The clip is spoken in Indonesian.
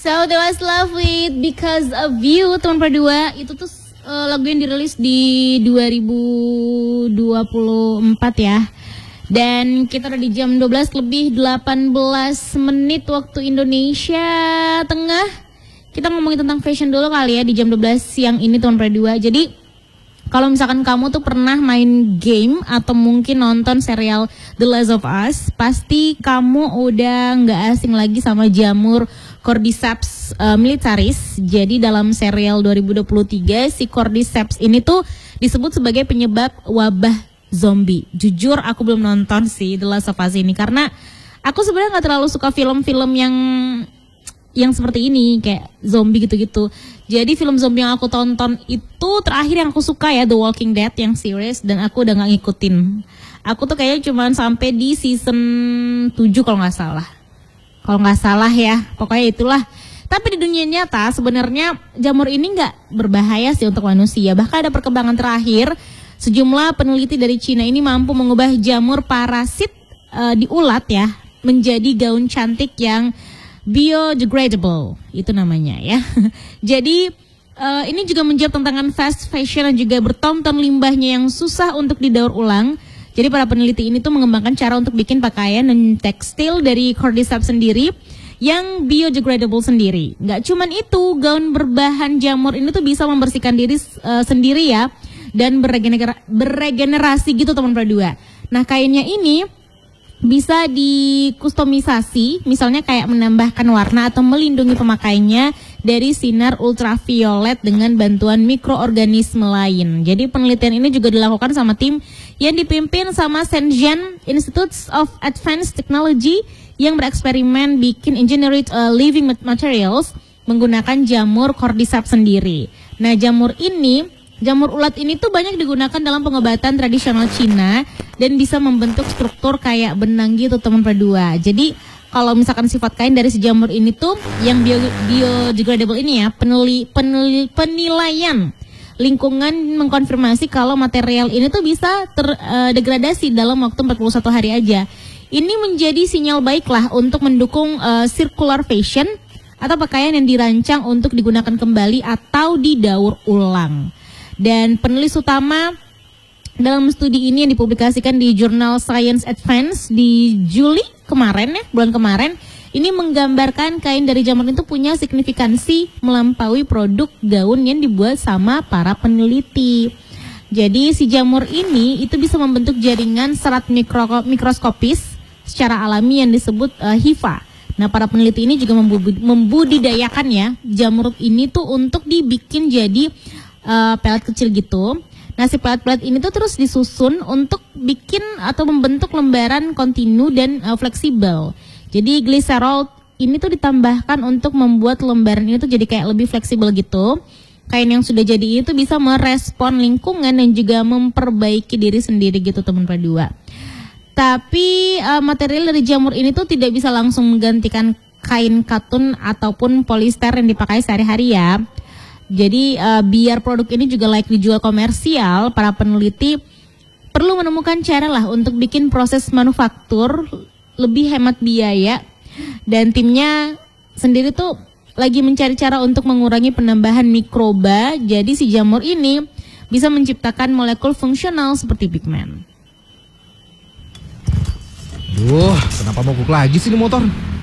So that was Love with Because of You, teman berdua. Itu tuh lagu yang dirilis di 2024 ya. Dan kita udah di jam 12 lebih 18 menit waktu Indonesia Tengah. Kita ngomongin tentang fashion dulu kali ya di jam 12 siang ini, teman berdua. Jadi kalau misalkan kamu tuh pernah main game atau mungkin nonton serial The Last of Us, pasti kamu udah nggak asing lagi sama jamur Cordyceps militaris. Jadi dalam serial 2023 si Cordyceps ini tuh disebut sebagai penyebab wabah zombie. Jujur aku belum nonton sih The Last of Us ini karena aku sebenarnya nggak terlalu suka film-film yang seperti ini kayak zombie gitu-gitu. Jadi film zombie yang aku tonton itu terakhir yang aku suka ya The Walking Dead yang series, dan aku udah nggak ngikutin. Aku tuh kayaknya cuma sampai di season 7 kalau nggak salah. Kalau nggak salah ya, pokoknya itulah. Tapi di dunia nyata sebenarnya jamur ini nggak berbahaya sih untuk manusia. Bahkan ada perkembangan terakhir, sejumlah peneliti dari Cina ini mampu mengubah jamur parasit di ulat ya menjadi gaun cantik yang biodegradable, itu namanya ya. Jadi ini juga menjawab tantangan fast fashion dan juga bertonton limbahnya yang susah untuk didaur ulang. Jadi para peneliti ini tuh mengembangkan cara untuk bikin pakaian dan tekstil dari Cordyceps sendiri yang biodegradable sendiri. Nggak cuman itu, gaun berbahan jamur ini tuh bisa membersihkan diri sendiri ya, dan beregenerasi gitu teman berdua. Nah kainnya ini bisa dikustomisasi, misalnya kayak menambahkan warna atau melindungi pemakainya dari sinar ultraviolet dengan bantuan mikroorganisme lain. Jadi penelitian ini juga dilakukan sama tim yang dipimpin sama Shenzhen Institute of Advanced Technology yang bereksperimen bikin engineered living materials menggunakan jamur Cordyceps sendiri. Nah jamur ulat ini tuh banyak digunakan dalam pengobatan tradisional Cina dan bisa membentuk struktur kayak benang gitu teman berdua. Jadi kalau misalkan sifat kain dari si jamur ini tuh yang biodegradable ini ya, penilaian lingkungan mengkonfirmasi kalau material ini tuh bisa terdegradasi dalam waktu 41 hari aja. Ini menjadi sinyal baiklah untuk mendukung circular fashion atau pakaian yang dirancang untuk digunakan kembali atau didaur ulang. Dan penulis utama dalam studi ini yang dipublikasikan di jurnal Science Advance di Juli kemarin ya, bulan kemarin, ini menggambarkan kain dari jamur itu punya signifikansi melampaui produk gaun yang dibuat sama para peneliti. Jadi si jamur ini itu bisa membentuk jaringan serat mikroskopis secara alami yang disebut HIFA. Nah para peneliti ini juga membudidayakan ya jamur ini tuh untuk dibikin jadi pelet kecil gitu. Nah si pelet-pelet ini tuh terus disusun untuk bikin atau membentuk lembaran kontinu dan fleksibel. Jadi gliserol ini tuh ditambahkan untuk membuat lembaran ini tuh jadi kayak lebih fleksibel gitu. Kain yang sudah jadi itu bisa merespon lingkungan dan juga memperbaiki diri sendiri gitu teman berdua. Tapi material dari jamur ini tuh tidak bisa langsung menggantikan kain katun ataupun polister yang dipakai sehari-hari ya. Jadi biar produk ini juga layak dijual komersial, para peneliti perlu menemukan cara lah untuk bikin proses manufaktur lebih hemat biaya. Dan timnya sendiri tuh lagi mencari cara untuk mengurangi penambahan mikroba. Jadi si jamur ini bisa menciptakan molekul fungsional seperti pigmen. Duh, kenapa mogok lagi sih ini motor?